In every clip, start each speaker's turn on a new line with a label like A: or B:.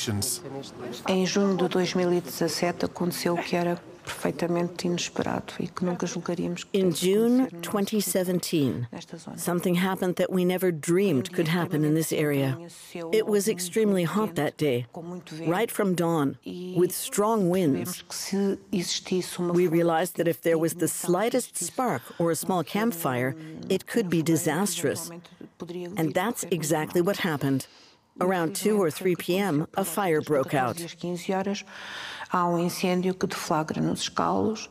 A: conditions.
B: Em junho de 2017 aconteceu o que era perfeitamente inesperado e que nunca julgaríamos que
C: In
B: pudesse
C: June
B: acontecer
C: 2017,
B: nesta zona.
C: something happened that we never dreamed could happen in this area. It was extremely hot that day, right from dawn, with strong winds. We realized that if there was the slightest spark or a small campfire, it could be disastrous. And that's exactly what happened. Around 2 or 3 p.m., a fire broke out.
B: Há incêndio que deflagra nos escalos.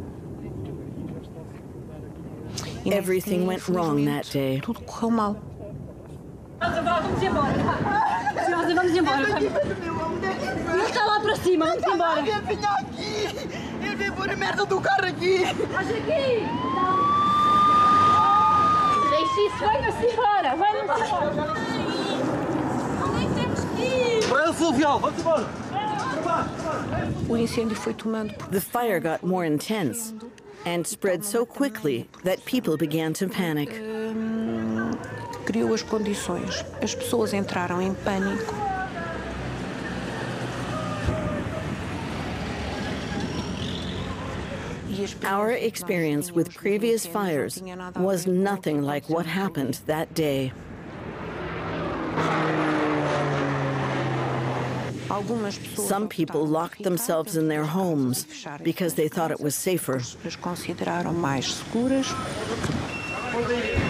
C: Everything went wrong that day.
B: Tudo correu mal.
D: Vamos embora. Senhora, vamos embora. Ele está lá para cima, vamos embora.
E: Ele vinha aqui. Ele veio pôr a merda do carro aqui.
D: Mas aqui. Deixe isso, vai-nos embora. Vai-nos embora. Onde é que temos que ir?
E: Para o fluvial, vamos embora.
B: O incêndio foi tomando.
C: The fire got more intense and spread so quickly that people began to panic.
B: Criou as condições. As pessoas entraram em pânico.
C: Our experience with previous fires was nothing like what happened that day. Some people locked themselves in their homes because they thought it was safer.
B: As consideraram mais seguras.